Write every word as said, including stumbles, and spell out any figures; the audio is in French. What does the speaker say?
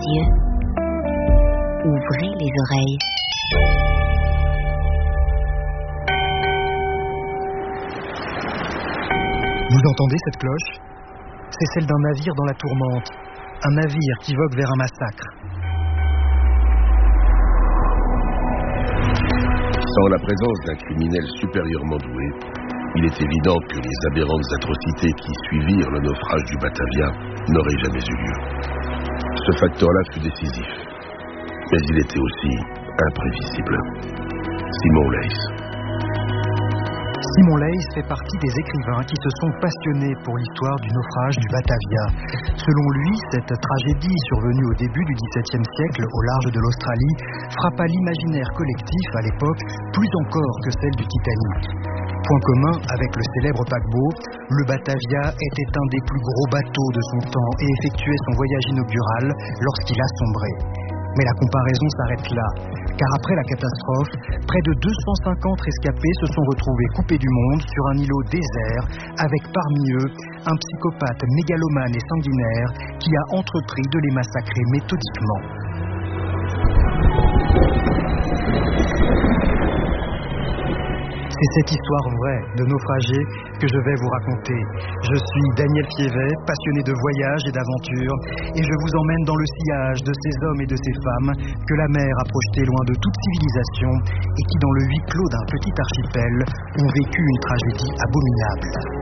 yeux. Ouvrez les oreilles. Vous entendez cette cloche ? C'est celle d'un navire dans la tourmente. Un navire qui vogue vers un massacre. Sans la présence d'un criminel supérieurement doué, il est évident que les aberrantes atrocités qui suivirent le naufrage du Batavia n'auraient jamais eu lieu. Ce facteur-là fut décisif, mais il était aussi imprévisible. Simon Leys. Simon Leys fait partie des écrivains qui se sont passionnés pour l'histoire du naufrage du Batavia. Selon lui, cette tragédie survenue au début du dix-septième siècle au large de l'Australie frappa l'imaginaire collectif à l'époque plus encore que celle du Titanic. Point commun avec le célèbre paquebot, le Batavia était un des plus gros bateaux de son temps et effectuait son voyage inaugural lorsqu'il a sombré. Mais la comparaison s'arrête là, car après la catastrophe, près de deux cent cinquante rescapés se sont retrouvés coupés du monde sur un îlot désert, avec parmi eux un psychopathe mégalomane et sanguinaire qui a entrepris de les massacrer méthodiquement. C'est cette histoire vraie de naufragés que je vais vous raconter. Je suis Daniel Fievet, passionné de voyage et d'aventure, et je vous emmène dans le sillage de ces hommes et de ces femmes que la mer a projetés loin de toute civilisation et qui, dans le huis clos d'un petit archipel, ont vécu une tragédie abominable.